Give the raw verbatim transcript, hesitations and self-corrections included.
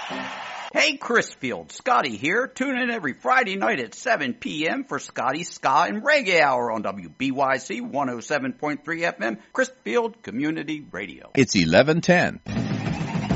Hey, Chrisfield, Scotty here. Tune in every Friday night at seven p.m. for Scotty's Ska and Reggae Hour on W B Y C one oh seven point three F M, Chrisfield Community Radio. It's eleven ten.